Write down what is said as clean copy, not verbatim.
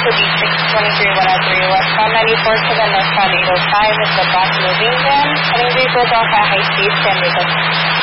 to be 623-103 westbound 94 northbound 805 is the bus moving then. Having vehicles off at high speed, 10 meters.